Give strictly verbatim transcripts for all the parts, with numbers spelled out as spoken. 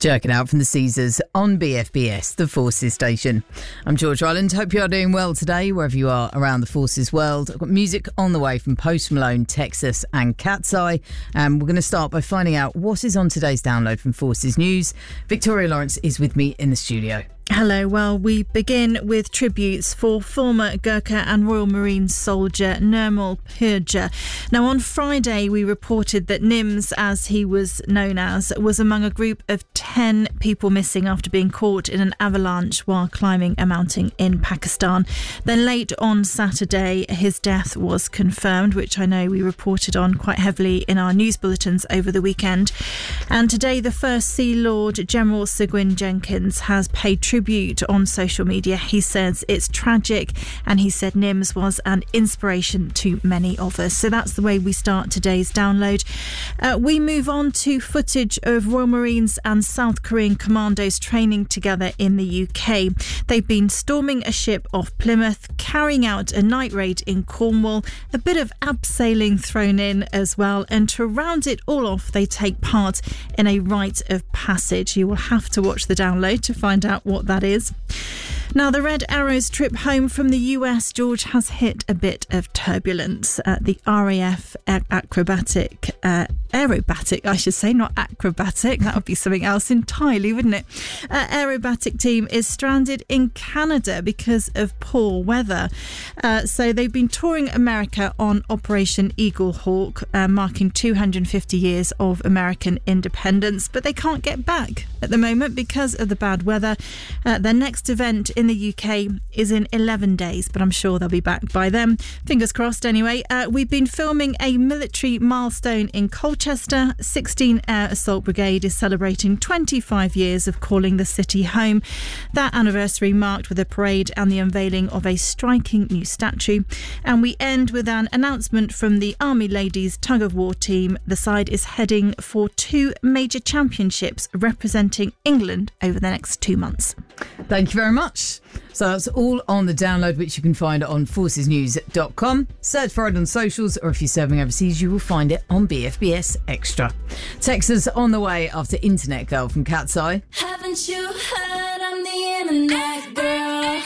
Jerking out from the Caesars on B F B S, the Forces station. I'm George Ryland. Hope you are doing well today, wherever you are around the Forces world. I've got music on the way from Post Malone, Texas and Cat's Eye. And we're going to start by finding out what is on today's download from Forces News. Victoria Lawrence is with me in the studio. Hello. Well, we begin with tributes for former Gurkha and Royal Marines soldier Nirmal Purja. Now, on Friday, we reported that Nims, as he was known as, was among a group of ten people missing after being caught in an avalanche while climbing a mountain in Pakistan. Then late on Saturday, his death was confirmed, which I know we reported on quite heavily in our news bulletins over the weekend. And today, the First Sea Lord, General Seguin Jenkins, has paid tribute tribute on social media. He says it's tragic, and he said Nims was an inspiration to many of us. So that's the way we start today's download. Uh, we move on to footage of Royal Marines and South Korean commandos training together in the U K. They've been storming a ship off Plymouth, carrying out a night raid in Cornwall, a bit of abseiling thrown in as well, and to round it all off, they take part in a rite of passage. You will have to watch the download to find out what that is. Now, the Red Arrows trip home from the U S, George, has hit a bit of turbulence. Uh, the R A F acrobatic, uh, aerobatic, I should say, not acrobatic. That would be something else entirely, wouldn't it? Uh, aerobatic team is stranded in Canada because of poor weather. Uh, so they've been touring America on Operation Eagle Hawk, uh, marking two hundred fifty years of American independence, but they can't get back at the moment because of the bad weather. Uh, their next event in the U K is in eleven days, but I'm sure they'll be back by then. Fingers crossed anyway. Uh, we've been filming a military milestone in Colchester. sixteen Air Assault Brigade is celebrating twenty-five years of calling the city home. That anniversary marked with a parade and the unveiling of a striking new statue. And we end with an announcement from the Army Ladies Tug of War team. The side is heading for two major championships representing England over the next two months. Thank you very much. So that's all on the download, which you can find on forces news dot com. Search for it on socials, or if you're serving overseas, you will find it on B F B S Extra. Text us on the way after Internet Girl from Cat's Eye. Haven't you heard I'm the Internet Girl?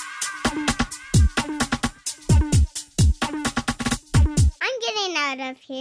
I'm getting out of here.